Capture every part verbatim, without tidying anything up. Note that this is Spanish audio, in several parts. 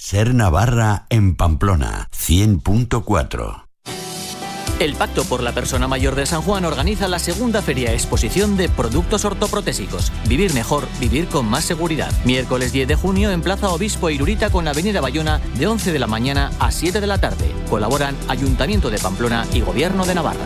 Ser Navarra en Pamplona, cien punto cuatro. El Pacto por la Persona Mayor de San Juan organiza la segunda feria exposición de productos ortoprotésicos. Vivir mejor, vivir con más seguridad. Miércoles diez de junio en Plaza Obispo Irurita con Avenida Bayona de once de la mañana a siete de la tarde. Colaboran Ayuntamiento de Pamplona y Gobierno de Navarra.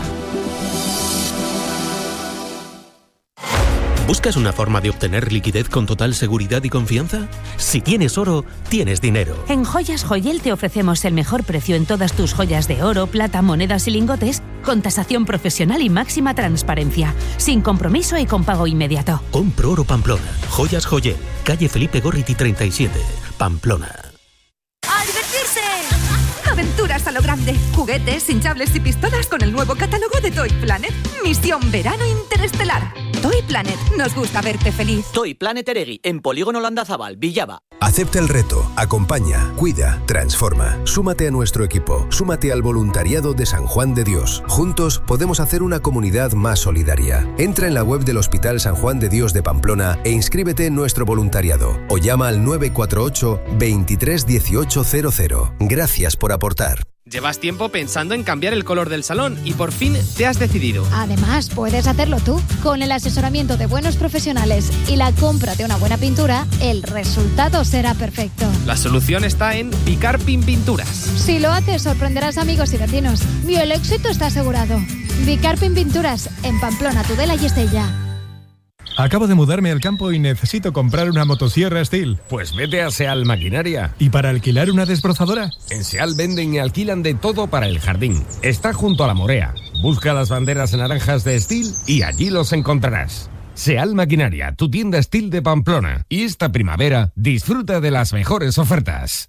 ¿Buscas una forma de obtener liquidez con total seguridad y confianza? Si tienes oro, tienes dinero. En Joyas Joyel te ofrecemos el mejor precio en todas tus joyas de oro, plata, monedas y lingotes, con tasación profesional y máxima transparencia, sin compromiso y con pago inmediato. Compro Oro Pamplona. Joyas Joyel, calle Felipe Gorriti treinta y siete, Pamplona. ¡A divertirse! Aventuras a lo grande. Juguetes, hinchables y pistolas con el nuevo catálogo de Toy Planet. Misión Verano Interestelar. Toy Planet. Nos gusta verte feliz. Toy Planet Eregui, en Polígono Landazabal, Villaba. Acepta el reto, acompaña, cuida, transforma. Súmate a nuestro equipo, súmate al voluntariado de San Juan de Dios. Juntos podemos hacer una comunidad más solidaria. Entra en la web del Hospital San Juan de Dios de Pamplona e inscríbete en nuestro voluntariado o llama al nueve cuatro ocho, veintitrés dieciocho cero cero. Gracias por aportar. Llevas tiempo pensando en cambiar el color del salón y por fin te has decidido. Además, puedes hacerlo tú. Con el asesoramiento de buenos profesionales y la compra de una buena pintura, el resultado será perfecto. La solución está en Bicarpin Pinturas. Si lo haces, sorprenderás amigos y vecinos. Y el éxito está asegurado. Bicarpin Pinturas, en Pamplona, Tudela y Estella. Acabo de mudarme al campo y necesito comprar una motosierra Stihl. Pues vete a Seal Maquinaria. ¿Y para alquilar una desbrozadora? En Seal venden y alquilan de todo para el jardín. Está junto a la Morea. Busca las banderas naranjas de Stihl y allí los encontrarás. Seal Maquinaria, tu tienda Stihl de Pamplona. Y esta primavera disfruta de las mejores ofertas.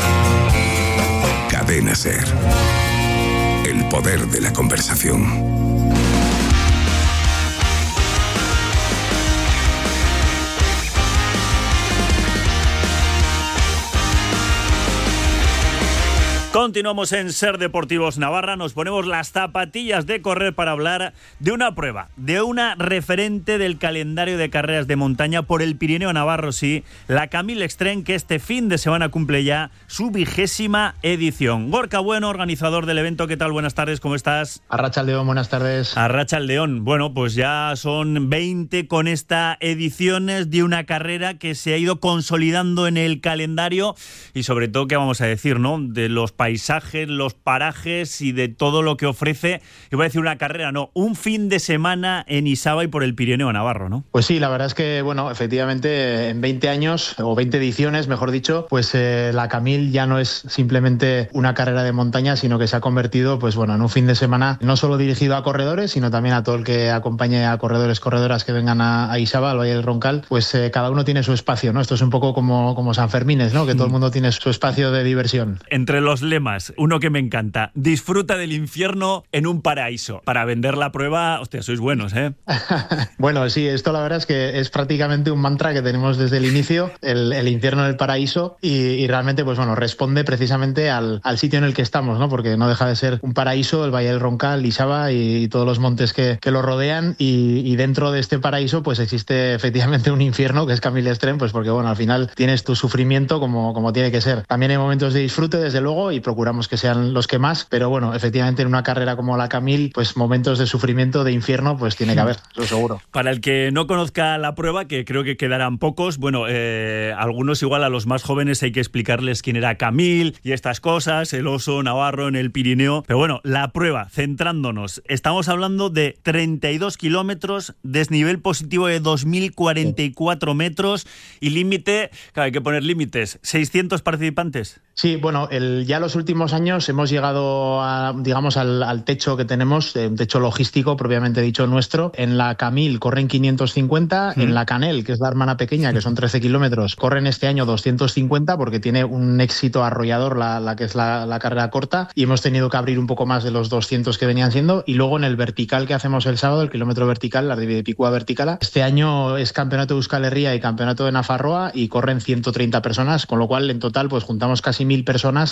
Cadena Ser. El poder de la conversación. Continuamos en Ser Deportivos Navarra, nos ponemos las zapatillas de correr para hablar de una prueba, de una referente del calendario de carreras de montaña por el Pirineo Navarro, sí, la Camil Extreme, que este fin de semana cumple ya su vigésima edición. Gorka Bueno, organizador del evento, ¿qué tal? Buenas tardes, ¿cómo estás? Arratsaldeon, buenas tardes. Arratsaldeon, bueno, pues ya son veinte con esta edición de una carrera que se ha ido consolidando en el calendario y sobre todo, ¿qué vamos a decir, no? De los paisajes, los parajes y de todo lo que ofrece, iba a decir una carrera, no, un fin de semana en Isaba y por el Pirineo Navarro, ¿no? Pues sí, la verdad es que, bueno, efectivamente en veinte años, o veinte ediciones, mejor dicho, pues eh, la Camil ya no es simplemente una carrera de montaña, sino que se ha convertido, pues bueno, en un fin de semana no solo dirigido a corredores, sino también a todo el que acompañe a corredores, corredoras que vengan a, a Isaba, al Valle del Roncal, pues eh, cada uno tiene su espacio, ¿no? Esto es un poco como, como San Fermines, ¿no? Que todo el mundo tiene su espacio de diversión. Entre los lemas, uno que me encanta: disfruta del infierno en un paraíso. Para vender la prueba, hostia, sois buenos, ¿eh? Bueno, sí, esto la verdad es que es prácticamente un mantra que tenemos desde el inicio, el, el infierno en el paraíso, y, y realmente, pues bueno, responde precisamente al, al sitio en el que estamos, ¿no? Porque no deja de ser un paraíso, el Valle del Roncal, Isaba y, y todos los montes que, que lo rodean, y, y dentro de este paraíso, pues existe efectivamente un infierno, que es Camil Extreme, pues porque, bueno, al final tienes tu sufrimiento como, como tiene que ser. También hay momentos de disfrute, desde luego, y procuramos que sean los que más, pero bueno, efectivamente en una carrera como la Camil, pues momentos de sufrimiento, de infierno, pues tiene que haber, eso seguro. Para el que no conozca la prueba, que creo que quedarán pocos, bueno, eh, algunos igual a los más jóvenes hay que explicarles quién era Camil y estas cosas, el oso navarro en el Pirineo, pero bueno, la prueba, centrándonos, estamos hablando de treinta y dos kilómetros, desnivel positivo de dos mil cuarenta y cuatro metros y límite, claro, hay que poner límites, seiscientos participantes. Sí, bueno, el, ya los últimos años hemos llegado a, digamos, al, al techo que tenemos, un techo logístico propiamente dicho nuestro. En la Camil corren quinientos cincuenta, mm. en la Canel, que es la hermana pequeña, que son trece kilómetros, corren este año doscientos cincuenta porque tiene un éxito arrollador la, la que es la, la carrera corta, y hemos tenido que abrir un poco más de los doscientos que venían siendo. Y luego en el vertical que hacemos el sábado, el kilómetro vertical, la de Picúa Verticala, este año es campeonato de Euskal Herria y campeonato de Nafarroa y corren ciento treinta personas, con lo cual en total pues juntamos casi mil personas corriendo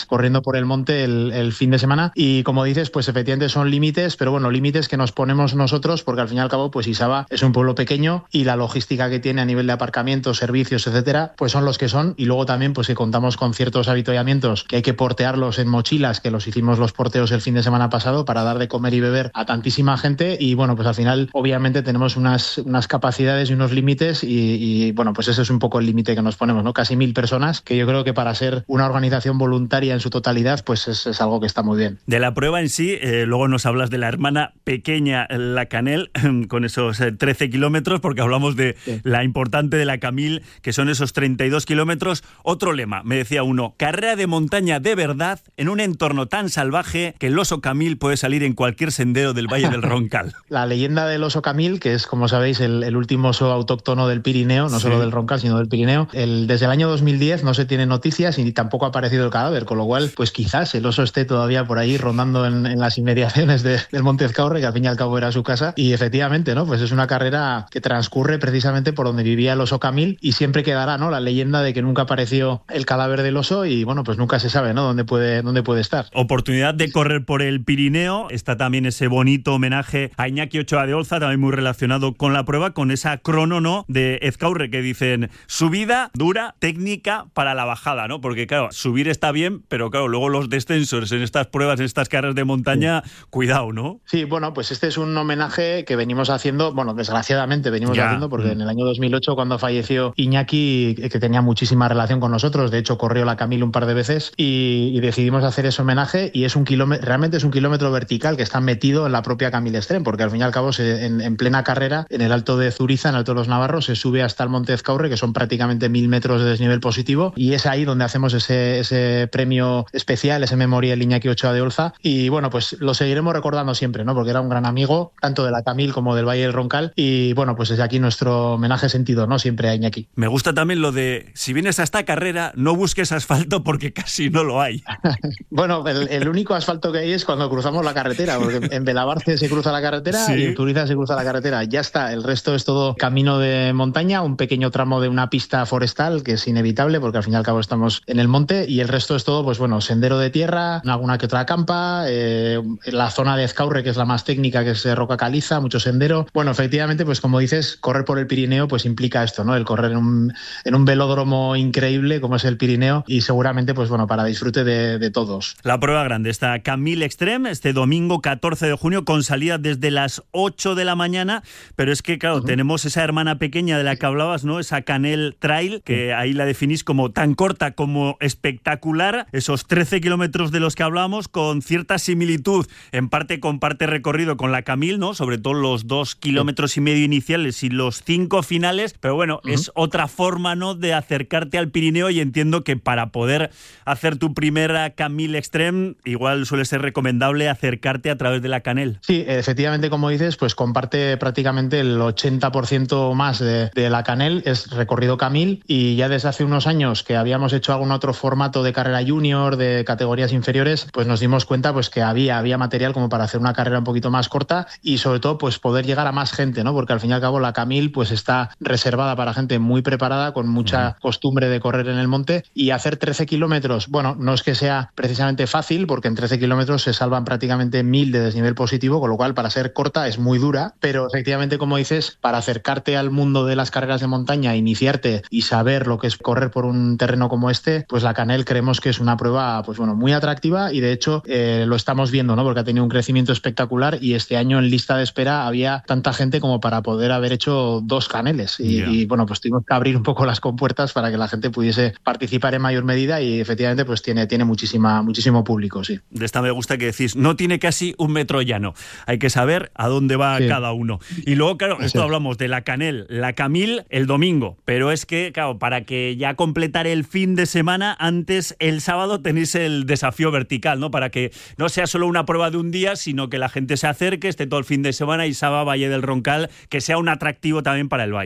por el monte el, el fin de semana. Y como dices, pues efectivamente son límites, pero bueno, límites que nos ponemos nosotros, porque al fin y al cabo, pues Isaba es un pueblo pequeño y la logística que tiene a nivel de aparcamientos, servicios, etcétera, pues son los que son. Y luego también, pues que contamos con ciertos avituallamientos que hay que portearlos en mochilas, que los hicimos los porteos el fin de semana pasado para dar de comer y beber a tantísima gente. Y bueno, pues al final, obviamente, tenemos unas, unas capacidades y unos límites y, y bueno, pues ese es un poco el límite que nos ponemos, ¿no? Casi mil personas, que yo creo que para ser una organización voluntaria en su totalidad, pues es, es algo que está muy bien. De la prueba en sí, eh, luego nos hablas de la hermana pequeña, la Canel, con esos eh, trece kilómetros, porque hablamos de sí. la importante de la Camil, que son esos treinta y dos kilómetros. Otro lema, me decía uno, carrera de montaña de verdad en un entorno tan salvaje que el oso Camil puede salir en cualquier sendero del Valle del Roncal. La leyenda del oso Camil, que es, como sabéis, el, el último oso autóctono del Pirineo, no sí. solo del Roncal, sino del Pirineo. El, desde el año dos mil diez no se tiene noticias y tampoco ha aparecido el cadáver, con lo cual, pues quizás el oso esté todavía por ahí rondando en, en las inmediaciones de, del Monte Ezcaurre, que al fin y al cabo era su casa. Y efectivamente, ¿no? Pues es una carrera que transcurre precisamente por donde vivía el oso Camil y siempre quedará, ¿no? La leyenda de que nunca apareció el cadáver del oso y, bueno, pues nunca se sabe, ¿no? Dónde puede, dónde puede estar. Oportunidad de correr por el Pirineo. Está también ese bonito homenaje a Iñaki Ochoa de Olza, también muy relacionado con la prueba, con esa crono, ¿no? De Ezcaurre, que dicen subida dura, técnica para la bajada, ¿no? Porque, claro, subir está bien, pero, claro, luego los descensos en estas pruebas, en estas carreras de montaña, sí. cuidado, ¿no? Sí, bueno, pues este es un homenaje que venimos haciendo, bueno, desgraciadamente venimos ya. haciendo, porque mm. en el año dos mil ocho, cuando falleció Iñaki, que tenía muchísima relación con nosotros, de hecho corrió la Camil un par de veces, y, y decidimos hacer ese homenaje, y es un kilómetro, realmente es un kilómetro vertical que está metido en la propia Camil Extreme, porque al fin y al cabo, se, en, en plena carrera, en el Alto de Zuriza, en el Alto de los Navarros, se sube hasta el Monte Ezcaurre, que son prácticamente mil metros de desnivel positivo, y es ahí donde hacemos ese, ese premio especial, ese memorial Iñaki Ochoa de Olza, y bueno, pues lo seguiremos recordando siempre, ¿no? Porque era un gran amigo, tanto de la Camil como del Valle del Roncal, y bueno, pues desde aquí nuestro homenaje sentido, ¿no? Siempre a Iñaki. Me gusta también lo de, si vienes a esta carrera, no busques asfalto porque casi no lo hay. Bueno, el, el único asfalto que hay es cuando cruzamos la carretera, porque en Belabarce se cruza la carretera, ¿sí? Y en Zuriza se cruza la carretera, ya está, el resto es todo camino de montaña, un pequeño tramo de una pista forestal, que es inevitable, porque al fin y al cabo estamos en el monte, y el resto es todo, pues bueno, sendero de tierra, alguna que otra campa, eh, la zona de Ezcaurre, que es la más técnica, que es roca caliza, mucho sendero. Bueno, efectivamente, pues como dices, correr por el Pirineo pues implica esto, ¿no? El correr en un, en un velódromo increíble como es el Pirineo, y seguramente, pues bueno, para disfrute de, de todos. La prueba grande, esta Camil Extreme, este domingo catorce de junio, con salida desde las ocho de la mañana, pero es que, claro, uh-huh. tenemos esa hermana pequeña de la que hablabas, ¿no? Esa Canel Trail, que ahí la definís como tan corta como espectacular, esos trece kilómetros de los que hablamos, con cierta similitud, en parte con parte recorrido con la Camil, ¿no? Sobre todo los dos kilómetros y medio iniciales y los cinco finales, pero bueno, uh-huh. es otra forma, ¿no?, de acercarte al Pirineo, y entiendo que para poder hacer tu primera Camil Extreme, igual suele ser recomendable acercarte a través de la Canel. Sí, efectivamente, como dices, pues comparte prácticamente el ochenta por ciento más de, de la Canel, es recorrido Camil, y ya desde hace unos años que habíamos hecho algún otro formato de carrera junior, de categorías inferiores, pues nos dimos cuenta pues que había, había material como para hacer una carrera un poquito más corta, y sobre todo pues poder llegar a más gente, ¿no? Porque al fin y al cabo la Camil pues está reservada para gente muy preparada, con mucha uh-huh. costumbre de correr en el monte, y hacer trece kilómetros, bueno, no es que sea precisamente fácil, porque en trece kilómetros se salvan prácticamente mil de desnivel positivo, con lo cual para ser corta es muy dura, pero efectivamente, como dices, para acercarte al mundo de las carreras de montaña, iniciarte y saber lo que es correr por un terreno como este, pues la Canel creemos que es una prueba pues bueno, muy atractiva, y de hecho eh, lo estamos viendo, ¿no? Porque ha tenido un crecimiento espectacular, y este año en lista de espera había tanta gente como para poder haber hecho dos Caneles, y, yeah. y bueno, pues tuvimos que abrir un poco las compuertas para que la gente pudiese participar en mayor medida, y efectivamente pues tiene, tiene muchísima, muchísimo público, sí. De esta me gusta que decís, no tiene casi un metro llano, hay que saber a dónde va sí. cada uno. Y luego, claro, esto sí. hablamos de la Canel, la Camil el domingo, pero es que, claro, para que ya completar el fin de semana, antes el sábado tenéis el desafío vertical, ¿no? Para que no sea solo una prueba de un día, sino que la gente se acerque, esté todo el fin de semana, y Isaba, Valle del Roncal, que sea un atractivo también para el Valle, ¿no?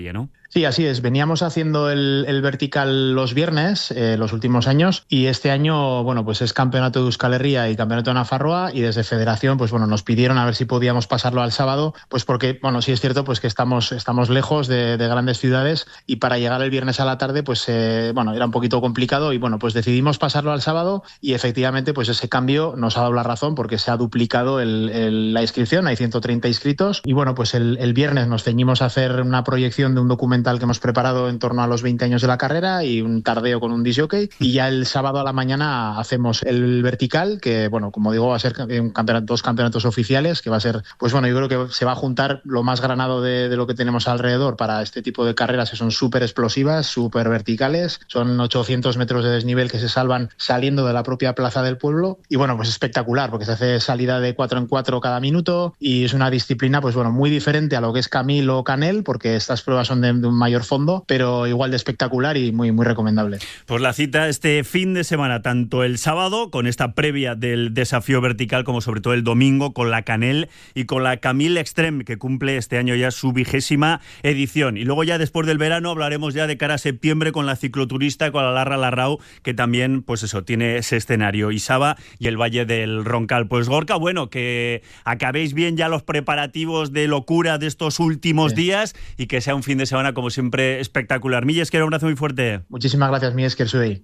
Sí, así es. Veníamos haciendo el, el vertical los viernes, eh, los últimos años, y este año, bueno, pues es campeonato de Euskal Herria y campeonato de Nafarroa, y desde Federación, pues bueno, nos pidieron a ver si podíamos pasarlo al sábado, pues porque, bueno, sí es cierto, pues que estamos, estamos lejos de, de grandes ciudades, y para llegar el viernes a la tarde, pues, eh, bueno, era un poquito complicado, y bueno, pues decidimos pasarlo al sábado, y efectivamente, pues ese cambio nos ha dado la razón, porque se ha duplicado el, el, la inscripción, hay ciento treinta inscritos, y bueno, pues el, el viernes nos ceñimos a hacer una proyección de un documento que hemos preparado en torno a los veinte años de la carrera y un tardeo con un disc jockey, y ya el sábado a la mañana hacemos el vertical, que bueno, como digo, va a ser un campeonato, dos campeonatos oficiales, que va a ser, pues bueno, yo creo que se va a juntar lo más granado de, de lo que tenemos alrededor para este tipo de carreras, que son súper explosivas, súper verticales, son ochocientos metros de desnivel que se salvan saliendo de la propia plaza del pueblo, y bueno, pues espectacular, porque se hace salida de cuatro en cuatro cada minuto, y es una disciplina, pues bueno, muy diferente a lo que es Camil o Canel, porque estas pruebas son de, de un mayor fondo, pero igual de espectacular y muy, muy recomendable. Pues la cita este fin de semana, tanto el sábado con esta previa del desafío vertical, como sobre todo el domingo con la Canel y con la Camil Extreme, que cumple este año ya su vigésima edición. Y luego ya después del verano hablaremos ya de cara a septiembre con la cicloturista, con la Larra Larrao, que también, pues eso, tiene ese escenario, Isaba y el Valle del Roncal. Pues Gorka, bueno, que acabéis bien ya los preparativos de locura de estos últimos sí. días, y que sea un fin de semana como siempre espectacular. Millesker, un abrazo muy fuerte. Muchísimas gracias, Millesker, soy.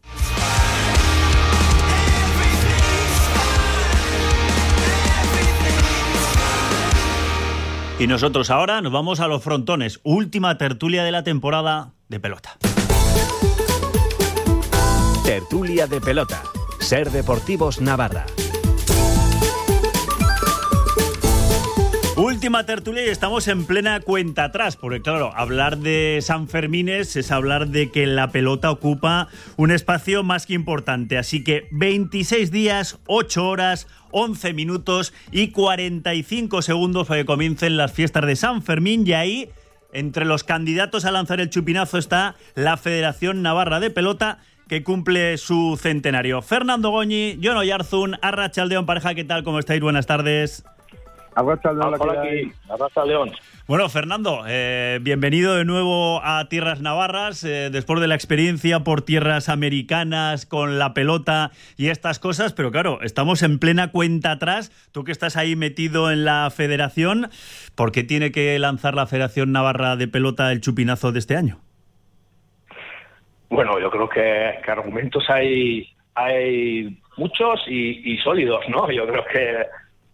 Y nosotros ahora nos vamos a los frontones. Última tertulia de la temporada de pelota. Tertulia de pelota. Ser Deportivos Navarra. Última tertulia y estamos en plena cuenta atrás, porque claro, hablar de Sanfermines es hablar de que la pelota ocupa un espacio más que importante. Así que veintiséis días, ocho horas, once minutos y cuarenta y cinco segundos para que comiencen las fiestas de San Fermín, y ahí, entre los candidatos a lanzar el chupinazo, está la Federación Navarra de Pelota, que cumple su centenario. Fernando Goñi, Jon Oyarzún, Arratsaldeon, pareja, ¿qué tal? ¿Cómo estáis? Buenas tardes. Arratsaldeon. Bueno, Fernando, eh, bienvenido de nuevo a Tierras Navarras, eh, después de la experiencia por tierras americanas con la pelota y estas cosas, pero claro, estamos en plena cuenta atrás. Tú que estás ahí metido en la federación, ¿por qué tiene que lanzar la Federación Navarra de Pelota el chupinazo de este año? Bueno, yo creo que, que argumentos hay, hay muchos y, y sólidos, ¿no? Yo creo que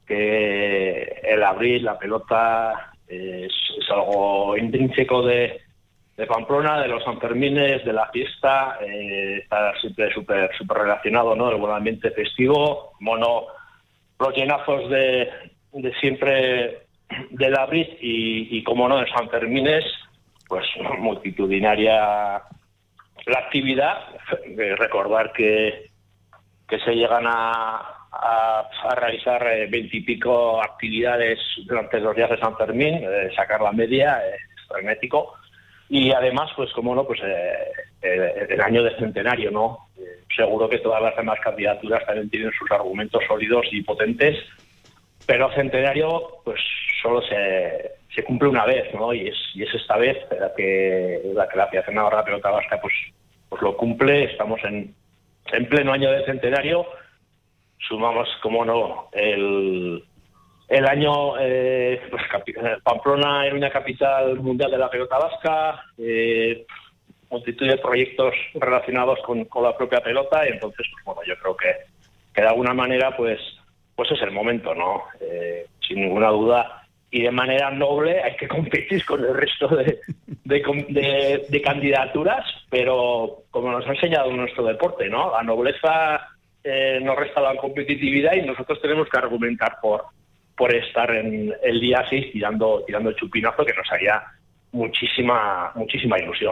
que el abrir la pelota es, es algo intrínseco de, de Pamplona, de los Sanfermines, de la fiesta, eh, está siempre súper súper relacionado, ¿no? El buen ambiente festivo, mono, los llenazos de, de siempre del abrir y, y, como no, en Sanfermines, pues multitudinaria la actividad. Recordar que, que se llegan a A, a realizar veintipico eh, actividades durante los días de San Fermín, eh, sacar la media, eh, es hermético, y además, pues como no, pues eh, eh, el año de centenario, ¿no? Eh, seguro que todas las demás candidaturas también tienen sus argumentos sólidos y potentes, pero centenario, pues solo se, se cumple una vez, ¿no? Y es, y es esta vez la que la que la Federación Navarra de Pelota Vasca pues, pues lo cumple. Estamos en, en pleno año de centenario. Sumamos, como no, el, el año, eh, pues, Pamplona era una capital mundial de la pelota vasca, eh, multitud de proyectos relacionados con, con la propia pelota, y entonces, pues bueno, yo creo que, que de alguna manera, pues, pues es el momento, ¿no? Eh, sin ninguna duda, y de manera noble hay que competir con el resto de, de, de, de candidaturas, pero como nos ha enseñado nuestro deporte, ¿no? La nobleza Eh, nos resta la competitividad y nosotros tenemos que argumentar por por estar en el día seis tirando tirando el chupinazo, que nos haría muchísima muchísima ilusión, ¿no?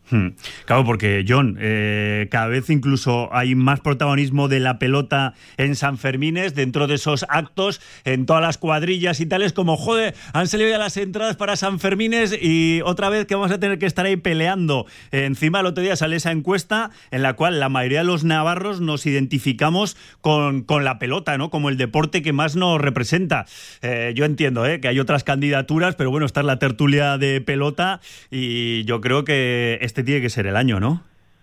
Hmm. Claro, porque John, eh, cada vez incluso hay más protagonismo de la pelota en San Fermines, dentro de esos actos, en todas las cuadrillas y tales, como, joder, han salido ya las entradas para San Fermines y otra vez que vamos a tener que estar ahí peleando. Eh, encima el otro día sale esa encuesta en la cual la mayoría de los navarros nos identificamos con, con la pelota, ¿no? Como el deporte que más nos representa. Eh, yo entiendo eh, que hay otras candidaturas, pero bueno, está en la tertulia de pelota y yo creo que este tiene que ser el año, ¿no?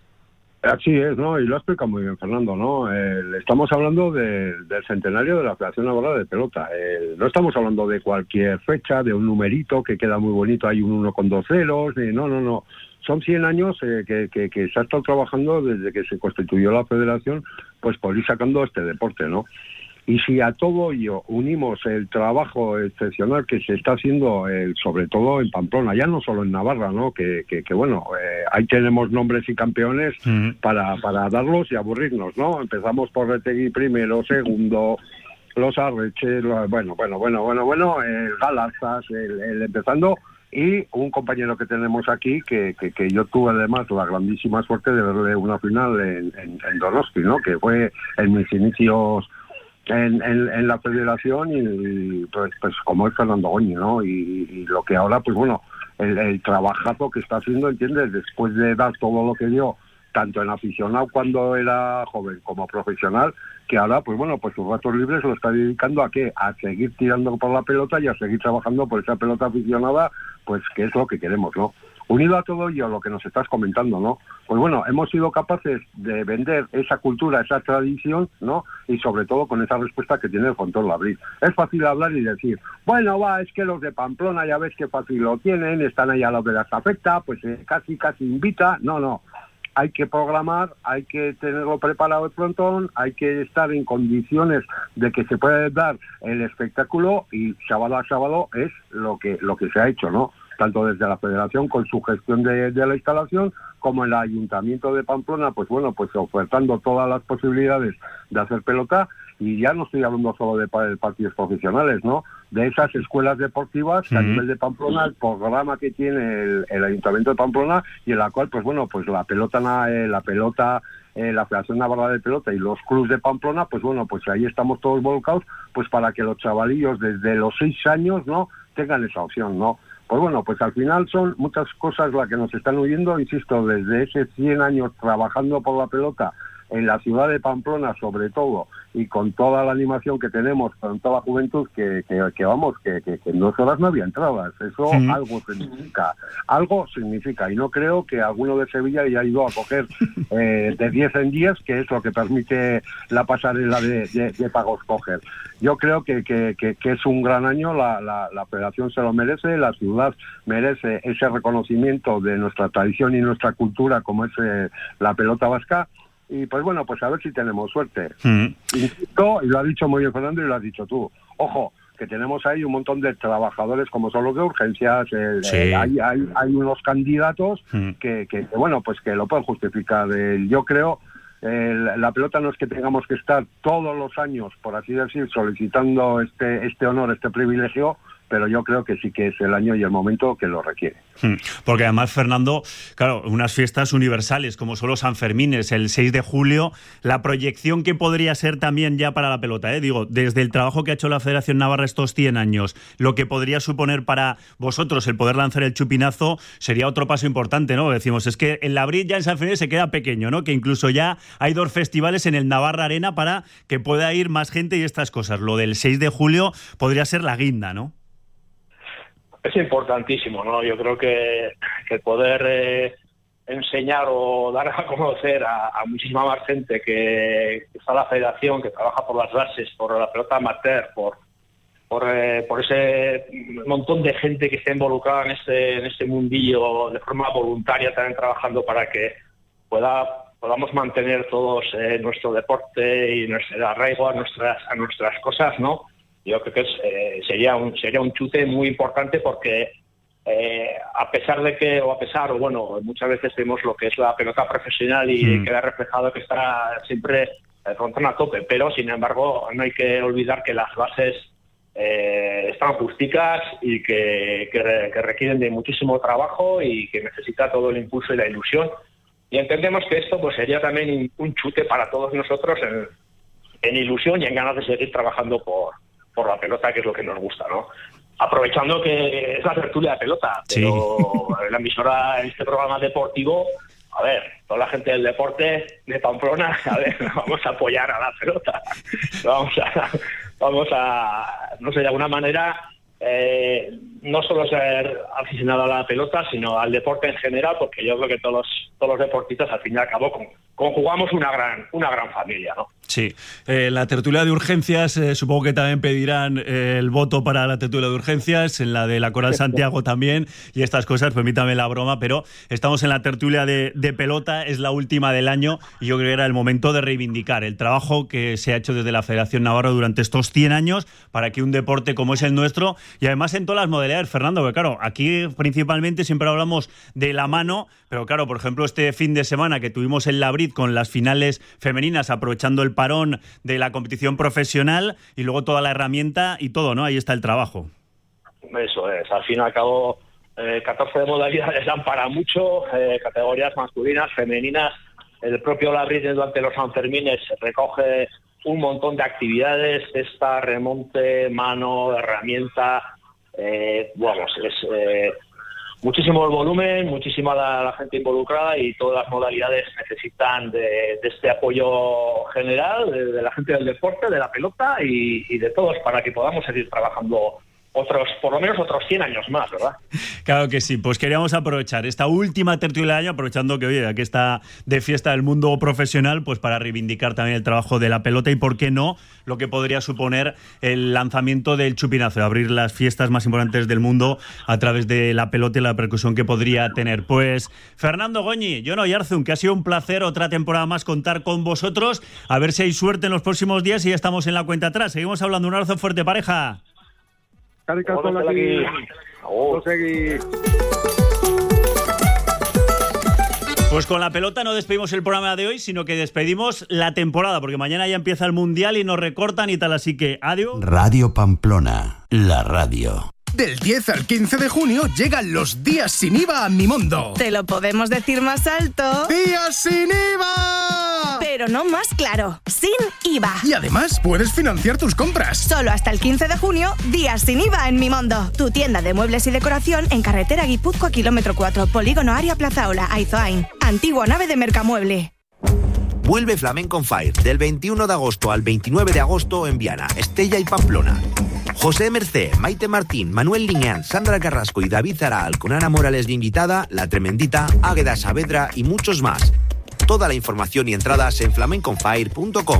Así es, ¿no? Y lo ha explicado muy bien Fernando, ¿no? Eh, estamos hablando de, del centenario de la Federación Navarra de Pelota. Eh, no estamos hablando de cualquier fecha, de un numerito que queda muy bonito, hay un uno con dos ceros, de, no, no, no. Son cien años eh, que, que, que se ha estado trabajando desde que se constituyó la Federación, pues por ir sacando este deporte, ¿no? Y si a todo ello unimos el trabajo excepcional que se está haciendo, eh, sobre todo en Pamplona, ya no solo en Navarra, ¿no? Que, que, que bueno, eh, ahí tenemos nombres y campeones uh-huh. para, para darlos y aburrirnos, ¿no? Empezamos por Retegui primero, segundo, los Arreches, los, bueno, bueno, bueno, bueno, bueno, el Galarzas, el, el empezando, y un compañero que tenemos aquí que, que, que yo tuve además la grandísima suerte de verle una final en, en, en Donosti, ¿no? Que fue en mis inicios En, en, en la federación y pues, pues como es Fernando Goñi, ¿no? Y, y lo que ahora, pues bueno, el, el trabajazo que está haciendo, ¿entiendes? Después de dar todo lo que dio, tanto en aficionado cuando era joven como profesional, que ahora, pues bueno, pues sus ratos libres lo está dedicando a qué, a seguir tirando por la pelota y a seguir trabajando por esa pelota aficionada, pues que es lo que queremos, ¿no? Unido a todo ello, lo que nos estás comentando, ¿no? Pues bueno, hemos sido capaces de vender esa cultura, esa tradición, ¿no? Y sobre todo con esa respuesta que tiene el Frontón Labril. Es fácil hablar y decir, bueno, va, es que los de Pamplona ya ves que fácil lo tienen, están ahí a los de la estafeta, pues eh, casi, casi invita. No, no. Hay que programar, hay que tenerlo preparado el frontón, hay que estar en condiciones de que se pueda dar el espectáculo y sábado a sábado es lo que, lo que se ha hecho, ¿no? Tanto desde la Federación con su gestión de, de la instalación, como el Ayuntamiento de Pamplona, pues bueno, pues ofertando todas las posibilidades de hacer pelota, y ya no estoy hablando solo de, de partidos profesionales, ¿no? De esas escuelas deportivas, que a nivel de Pamplona, el programa que tiene el, el Ayuntamiento de Pamplona, y en la cual, pues bueno, pues la pelota, eh, la pelota, eh, la Federación Navarra de Pelota y los clubes de Pamplona, pues bueno, pues ahí estamos todos volcados, pues para que los chavalillos desde los seis años, ¿no?, tengan esa opción, ¿no? Pues bueno, pues al final son muchas cosas las que nos están huyendo, insisto, desde ese cien años trabajando por la pelota en la ciudad de Pamplona sobre todo, y con toda la animación que tenemos, con toda la juventud, que, que, que vamos, que, que, que en dos horas no había entradas. Eso sí. algo significa, algo significa, y no creo que alguno de Sevilla haya ido a coger eh, de diez en diez, que es lo que permite la pasarela de, de, de pagos coger. Yo creo que, que, que, que es un gran año, la, la, la federación se lo merece, la ciudad merece ese reconocimiento de nuestra tradición y nuestra cultura como es eh, la pelota vasca. Y pues bueno, pues a ver si tenemos suerte. Mm. Insisto, y lo ha dicho muy bien Fernando y lo has dicho tú. Ojo, que tenemos ahí un montón de trabajadores como son los de urgencias, el, sí. eh, hay, hay, hay unos candidatos mm. que, que, que, bueno, pues que lo pueden justificar. Eh, yo creo, eh, la pelota no es que tengamos que estar todos los años, por así decir, solicitando este, este honor, este privilegio, pero yo creo que sí que es el año y el momento que lo requiere. Porque además, Fernando, claro, unas fiestas universales como son los Sanfermines, el seis de julio, la proyección que podría ser también ya para la pelota, ¿eh? Digo, desde el trabajo que ha hecho la Federación Navarra estos cien años, lo que podría suponer para vosotros el poder lanzar el chupinazo sería otro paso importante, ¿no? Decimos, es que el Labril ya en Sanfermines se queda pequeño, ¿no? Que incluso ya hay dos festivales en el Navarra Arena para que pueda ir más gente y estas cosas. Lo del seis de julio podría ser la guinda, ¿no? Es importantísimo, ¿no? Yo creo que, que poder eh, enseñar o dar a conocer a, a muchísima más gente que, que está en la federación, que trabaja por las bases, por la pelota amateur, por por, eh, por ese montón de gente que está involucrada en este, en este mundillo de forma voluntaria, también trabajando para que pueda podamos mantener todos eh, nuestro deporte y nuestro arraigo a nuestras, a nuestras cosas, ¿no? Yo creo que es, eh, sería un sería un chute muy importante porque eh, a pesar de que, o a pesar, o bueno, muchas veces vemos lo que es la pelota profesional y mm. queda reflejado que está siempre el frontón a tope, pero sin embargo no hay que olvidar que las bases eh, están justicas y que, que, re, que requieren de muchísimo trabajo y que necesita todo el impulso y la ilusión. Y entendemos que esto pues sería también un chute para todos nosotros en, en ilusión y en ganas de seguir trabajando por, por la pelota, que es lo que nos gusta, ¿no? Aprovechando que es la tertulia de pelota, pero sí. En la emisora, en este programa deportivo, a ver, toda la gente del deporte de Pamplona, a ver, vamos a apoyar a la pelota. Vamos a, vamos a no sé, de alguna manera, eh, no solo ser aficionado a la pelota, sino al deporte en general, porque yo creo que todos los, todos los deportistas, al fin y al cabo, con, conjugamos una gran, una gran familia, ¿no? Sí, eh, la tertulia de urgencias, eh, supongo que también pedirán eh, el voto para la tertulia de urgencias, en la de la Coral Santiago también, y estas cosas, permítame la broma, pero estamos en la tertulia de, de pelota, es la última del año, y yo creo que era el momento de reivindicar el trabajo que se ha hecho desde la Federación Navarra durante estos cien años, para que un deporte como es el nuestro, y además en todas las modalidades, Fernando, porque claro, aquí principalmente siempre hablamos de la mano, pero claro, por ejemplo, este fin de semana que tuvimos en Labrit con las finales femeninas, aprovechando el parón de la competición profesional y luego toda la herramienta y todo, ¿no? Ahí está el trabajo. Eso es, al fin y al cabo, eh, catorce modalidades dan para mucho, eh, categorías masculinas, femeninas. El propio Labrit durante los Sanfermines recoge un montón de actividades, cesta, remonte, mano, herramienta, eh, vamos, es eh, muchísimo el volumen, muchísima la, la gente involucrada y todas las modalidades necesitan de, de este apoyo general de, de la gente del deporte, de la pelota y, y de todos para que podamos seguir trabajando otros, por lo menos otros cien años más, ¿verdad? Claro que sí, pues queríamos aprovechar esta última tertulia del año, aprovechando que, oye, aquí está de fiesta el mundo profesional, pues para reivindicar también el trabajo de la pelota y, por qué no, lo que podría suponer el lanzamiento del chupinazo, abrir las fiestas más importantes del mundo a través de la pelota y la repercusión que podría tener. Pues, Fernando Goñi, Jon Oyarzun, que ha sido un placer otra temporada más contar con vosotros, a ver si hay suerte en los próximos días y ya estamos en la cuenta atrás. Seguimos hablando, un abrazo fuerte, pareja. Pues con la pelota no despedimos el programa de hoy, sino que despedimos la temporada, porque mañana ya empieza el Mundial y nos recortan y tal, así que adiós. Radio Pamplona, la radio. Del diez al quince de junio llegan los días sin I V A a Mimondo. Te lo podemos decir más alto. ¡Días sin I V A! Pero no más claro, sin I V A. Y además puedes financiar tus compras. Solo hasta el quince de junio, días sin I V A en Mimondo. Tu tienda de muebles y decoración en carretera Guipúzcoa, kilómetro cuatro, polígono Aria Plaza Ola, Aizoain. Antigua nave de Mercamueble. Vuelve Flamenco on Fire del veintiuno de agosto al veintinueve de agosto en Viana, Estella y Pamplona. José Mercé, Maite Martín, Manuel Liñán, Sandra Carrasco y David Zaral con Ana Morales de invitada, La Tremendita, Águeda Saavedra y muchos más. Toda la información y entradas en flamenco on fire punto com.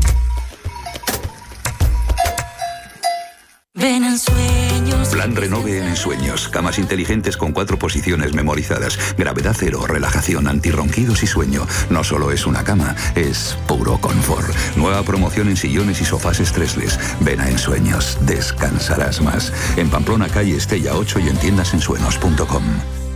Ven en sueños. Plan Renove en Ensueños. Camas inteligentes con cuatro posiciones memorizadas. Gravedad cero, relajación, antirronquidos y sueño. No solo es una cama, es puro confort. Nueva promoción en sillones y sofás estresless. Ven a Ensueños. Descansarás más. En Pamplona, calle Estella ocho y en tiendas ensueños punto com.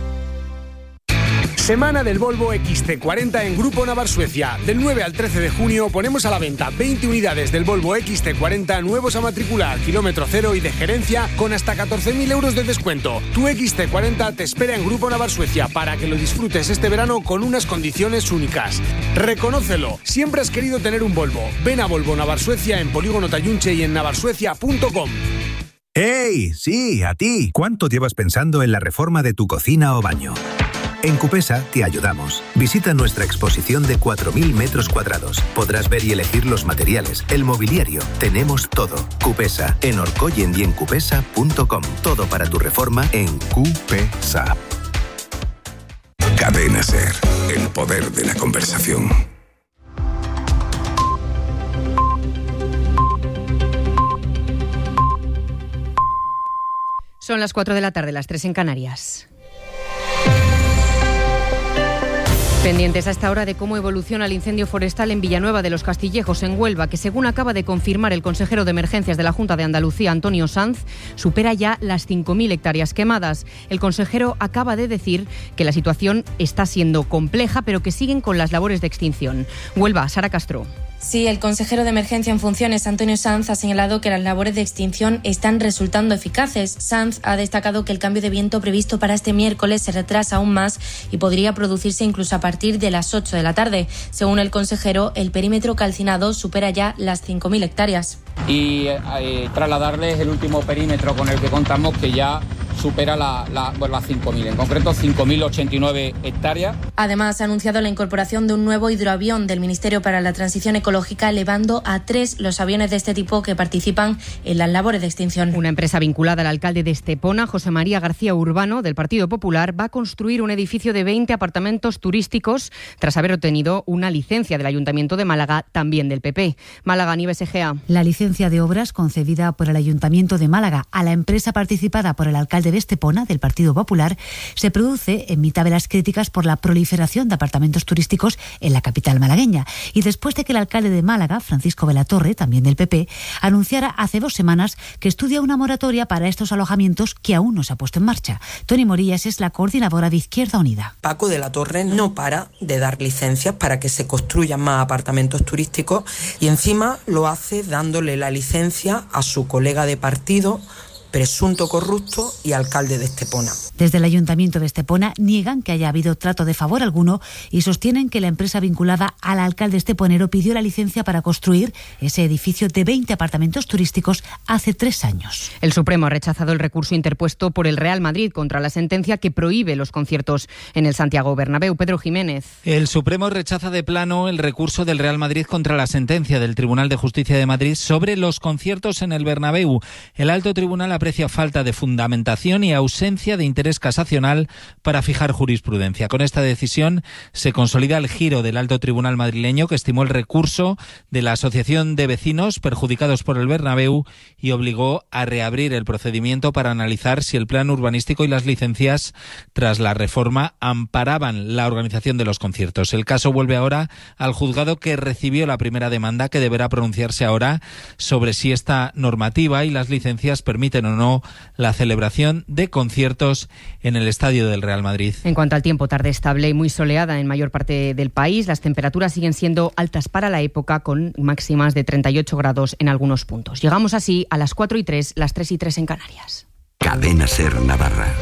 Semana del Volvo X C cuarenta en Grupo Navar Suecia. Del nueve al trece de junio ponemos a la venta veinte unidades del Volvo X C cuarenta nuevos a matricular, kilómetro cero y de gerencia con hasta catorce mil euros de descuento. Tu X C cuarenta te espera en Grupo Navar Suecia para que lo disfrutes este verano con unas condiciones únicas. Reconócelo, siempre has querido tener un Volvo. Ven a Volvo Navar Suecia en Polígono Tayunche y en navarsuecia punto com. ¡Hey! Sí, a ti. ¿Cuánto llevas pensando en la reforma de tu cocina o baño? En Cupesa te ayudamos. Visita nuestra exposición de cuatro mil metros cuadrados. Podrás ver y elegir los materiales, el mobiliario. Tenemos todo. Cupesa, en Orcoyen y en cupesa punto com. Todo para tu reforma en Cupesa. Cadena Ser, el poder de la conversación. Son las cuatro de la tarde, las tres en Canarias. Pendientes a esta hora de cómo evoluciona el incendio forestal en Villanueva de los Castillejos, en Huelva, que según acaba de confirmar el consejero de Emergencias de la Junta de Andalucía, Antonio Sanz, supera ya las cinco mil hectáreas quemadas. El consejero acaba de decir que la situación está siendo compleja, pero que siguen con las labores de extinción. Huelva, Sara Castro. Sí, el consejero de Emergencia en funciones, Antonio Sanz, ha señalado que las labores de extinción están resultando eficaces. Sanz ha destacado que el cambio de viento previsto para este miércoles se retrasa aún más y podría producirse incluso a partir de las ocho de la tarde. Según el consejero, el perímetro calcinado supera ya las cinco mil hectáreas. Y eh, trasladarles el último perímetro con el que contamos, que ya supera la, la, bueno, las cinco mil, en concreto cinco mil ochenta y nueve hectáreas. Además, ha anunciado la incorporación de un nuevo hidroavión del Ministerio para la Transición Ecológica, elevando a tres los aviones de este tipo que participan en las labores de extinción. Una empresa vinculada al alcalde de Estepona, José María García Urbano, del Partido Popular, va a construir un edificio de veinte apartamentos turísticos tras haber obtenido una licencia del Ayuntamiento de Málaga, también del P P. Málaga, Nieves Egea. La licencia de obras concedida por el Ayuntamiento de Málaga a la empresa participada por el alcalde de Estepona, del Partido Popular, se produce en mitad de las críticas por la proliferación de apartamentos turísticos en la capital malagueña y después de que el alcalde de Málaga, Francisco Velatorre, también del P P, anunciara hace dos semanas que estudia una moratoria para estos alojamientos que aún no se ha puesto en marcha. Toni Morillas es la coordinadora de Izquierda Unida. Paco de la Torre no para de dar licencias para que se construyan más apartamentos turísticos y encima lo hace dándole la licencia a su colega de partido, presunto corrupto y alcalde de Estepona. Desde el Ayuntamiento de Estepona niegan que haya habido trato de favor alguno y sostienen que la empresa vinculada al alcalde esteponero pidió la licencia para construir ese edificio de veinte apartamentos turísticos hace tres años. El Supremo ha rechazado el recurso interpuesto por el Real Madrid contra la sentencia que prohíbe los conciertos en el Santiago Bernabéu. Pedro Jiménez. El Supremo rechaza de plano el recurso del Real Madrid contra la sentencia del Tribunal de Justicia de Madrid sobre los conciertos en el Bernabéu. El alto tribunal aprecia falta de fundamentación y ausencia de interés casacional para fijar jurisprudencia. Con esta decisión se consolida el giro del alto tribunal madrileño, que estimó el recurso de la Asociación de Vecinos perjudicados por el Bernabéu y obligó a reabrir el procedimiento para analizar si el plan urbanístico y las licencias tras la reforma amparaban la organización de los conciertos. El caso vuelve ahora al juzgado que recibió la primera demanda, que deberá pronunciarse ahora sobre si esta normativa y las licencias permiten o no la celebración de conciertos en el estadio del Real Madrid. En cuanto al tiempo, tarde estable y muy soleada en mayor parte del país. Las temperaturas siguen siendo altas para la época, con máximas de treinta y ocho grados en algunos puntos. Llegamos así a las cuatro y tres, las tres y tres en Canarias. Cadena Ser Navarra.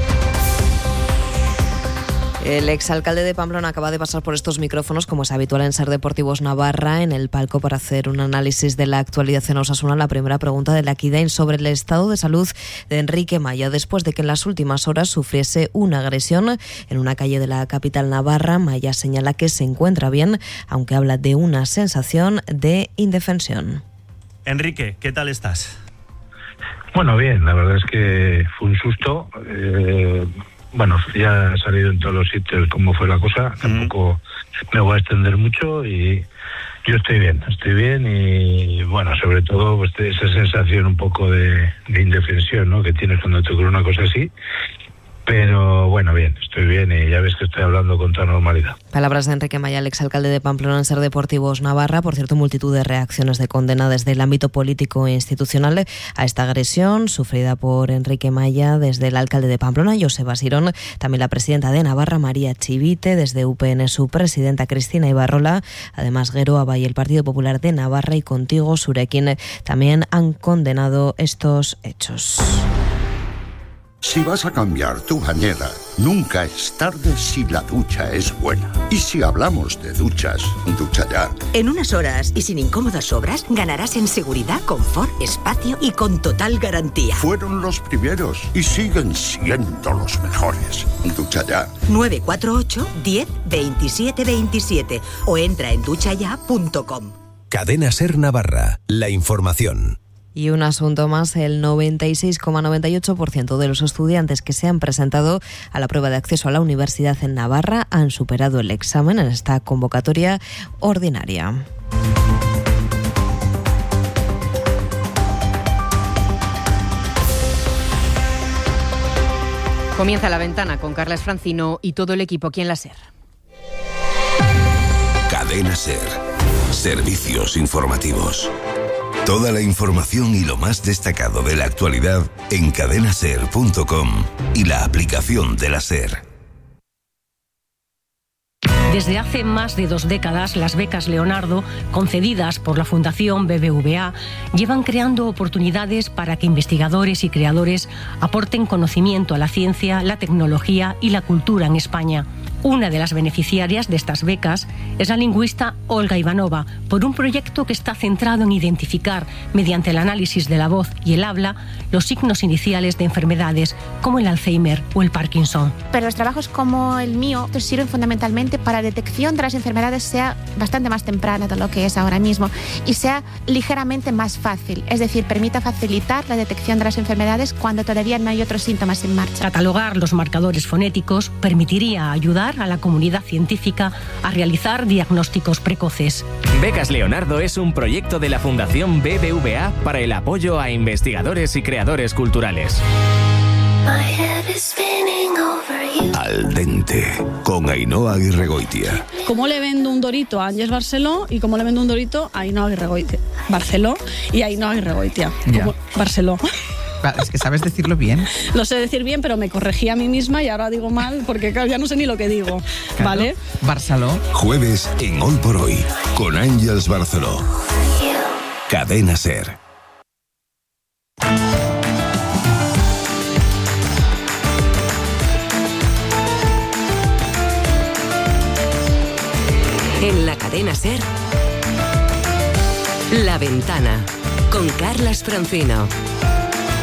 El exalcalde de Pamplona acaba de pasar por estos micrófonos, como es habitual en Ser Deportivos Navarra, en el palco para hacer un análisis de la actualidad en Osasuna. La primera pregunta de la Kidain sobre el estado de salud de Enrique Maya, después de que en las últimas horas sufriese una agresión en una calle de la capital navarra. Maya señala que se encuentra bien, aunque habla de una sensación de indefensión. Enrique, ¿qué tal estás? Bueno, bien, la verdad es que fue un susto. Eh... Bueno, ya ha salido en todos los sitios cómo fue la cosa, tampoco me voy a extender mucho y yo estoy bien, estoy bien y bueno, sobre todo pues esa sensación un poco de, de indefensión, ¿no?, que tienes cuando te ocurre una cosa así. Pero bueno, bien, estoy bien y ya ves que estoy hablando con toda normalidad. Palabras de Enrique Maya, el exalcalde de Pamplona en Ser Deportivos Navarra. Por cierto, multitud de reacciones de condena desde el ámbito político e institucional a esta agresión sufrida por Enrique Maya, desde el alcalde de Pamplona, Joseba Sirón, también la presidenta de Navarra, María Chivite, desde U P N su presidenta Cristina Ibarrola, además Gero Abay, el Partido Popular de Navarra y Contigo Surekin también han condenado estos hechos. Si vas a cambiar tu bañera, nunca es tarde si la ducha es buena. Y si hablamos de duchas, Ducha Ya. En unas horas y sin incómodas obras, ganarás en seguridad, confort, espacio y con total garantía. Fueron los primeros y siguen siendo los mejores. Ducha Ya. nueve cuatro ocho, diez, veintisiete veintisiete o entra en ducha ya punto com. Cadena Ser Navarra, la información. Y un asunto más, el noventa y seis coma noventa y ocho por ciento de los estudiantes que se han presentado a la prueba de acceso a la universidad en Navarra han superado el examen en esta convocatoria ordinaria. Comienza La Ventana con Carles Francino y todo el equipo aquí en la Ser. Cadena Ser. Servicios informativos. Toda la información y lo más destacado de la actualidad en cadena ser punto com y la aplicación de la Ser. Desde hace más de dos décadas, las becas Leonardo, concedidas por la Fundación B B V A, llevan creando oportunidades para que investigadores y creadores aporten conocimiento a la ciencia, la tecnología y la cultura en España. Una de las beneficiarias de estas becas es la lingüista Olga Ivanova, por un proyecto que está centrado en identificar, mediante el análisis de la voz y el habla, los signos iniciales de enfermedades como el Alzheimer o el Parkinson. Pero los trabajos como el mío sirven fundamentalmente para la detección de las enfermedades sea bastante más temprana de lo que es ahora mismo y sea ligeramente más fácil, es decir, permita facilitar la detección de las enfermedades cuando todavía no hay otros síntomas en marcha. Catalogar los marcadores fonéticos permitiría ayudar a la comunidad científica a realizar diagnósticos precoces. Becas Leonardo es un proyecto de la Fundación B B V A para el apoyo a investigadores y creadores culturales. Al dente, con Ainhoa Aguirregoitia. ¿Cómo le vendo un dorito a Ángeles Barceló y cómo le vendo un dorito a Ainhoa Aguirregoitia? Barceló y Ainhoa Aguirregoitia. Barceló. Es que sabes decirlo bien. Lo sé decir bien, pero me corregí a mí misma y ahora digo mal porque claro, ya no sé ni lo que digo. Claro. ¿Vale? Barceló. Jueves en Hoy por Hoy, con Ángeles Barceló. Cadena SER. En la Cadena SER, La Ventana, con Carlas Francino.